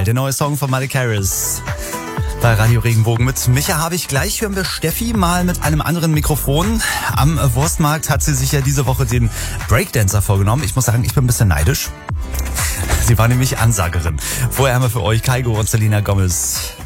Lifestyle, der neue Song von Miley Cyrus. Bei Radio Regenbogen mit Micha habe ich gleich, hören wir Steffi mal mit einem anderen Mikrofon. Am Wurstmarkt hat sie sich ja diese Woche den Breakdancer vorgenommen. Ich muss sagen, ich bin ein bisschen neidisch. Sie war nämlich Ansagerin. Vorher haben wir für euch Kaigo und Selena Gomez.